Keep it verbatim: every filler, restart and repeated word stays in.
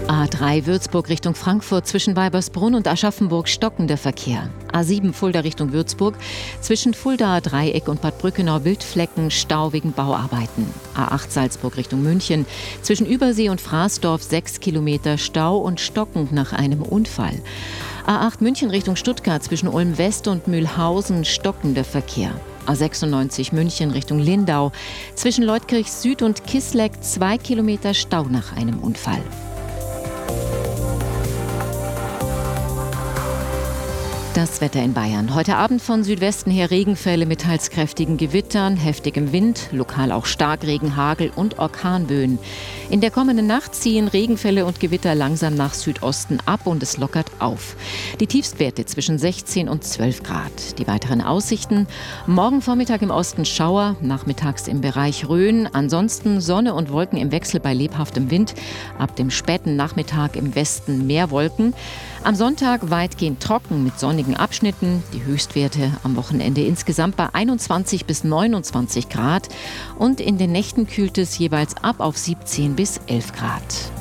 A drei Würzburg Richtung Frankfurt zwischen Weibersbrunn und Aschaffenburg stockender Verkehr. A sieben Fulda Richtung Würzburg zwischen Fuldaer Dreieck und Bad Brückenau Wildflecken Stau wegen Bauarbeiten. A acht Salzburg Richtung München zwischen Übersee und Fraßdorf sechs Kilometer Stau und stockend nach einem Unfall. A acht München Richtung Stuttgart zwischen Ulm West und Mühlhausen stockender Verkehr. A sechsundneunzig München Richtung Lindau zwischen Leutkirch Süd und Kisleck zwei Kilometer Stau nach einem Unfall. Das Wetter in Bayern. Heute Abend von Südwesten her Regenfälle mit teils kräftigen Gewittern, heftigem Wind, lokal auch Starkregen, Hagel und Orkanböen. In der kommenden Nacht ziehen Regenfälle und Gewitter langsam nach Südosten ab und es lockert auf. Die Tiefstwerte zwischen sechzehn und zwölf Grad. Die weiteren Aussichten: morgen Vormittag im Osten Schauer, nachmittags im Bereich Rhön, ansonsten Sonne und Wolken im Wechsel bei lebhaftem Wind. Ab dem späten Nachmittag im Westen mehr Wolken. Am Sonntag weitgehend trocken mit sonnigen Abschnitten. Die Höchstwerte am Wochenende insgesamt bei einundzwanzig bis neunundzwanzig Grad. Und in den Nächten kühlt es jeweils ab auf siebzehn bis elf Grad.